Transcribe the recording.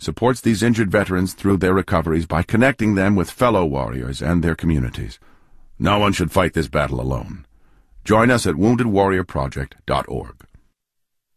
supports these injured veterans through their recoveries by connecting them with fellow warriors and their communities. No one should fight this battle alone. Join us at woundedwarriorproject.org.